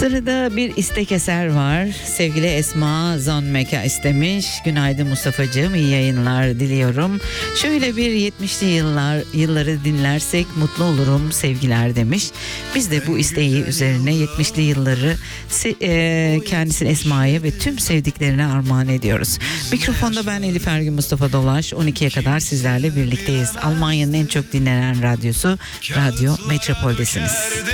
Sırada bir istek eser var. Sevgili Esma Zonmeka istemiş. Günaydın Mustafa'cığım, iyi yayınlar diliyorum. Şöyle bir 70'li yılları dinlersek mutlu olurum sevgiler demiş. Biz de bu isteği üzerine 70'li yılları kendisine, Esma'ya ve tüm sevdiklerine armağan ediyoruz. Mikrofonda ben Elif Ergün Mustafa Dolaş, 12'ye kadar sizlerle birlikteyiz. Almanya'nın en çok dinlenen radyosu Radyo Metropol'desiniz.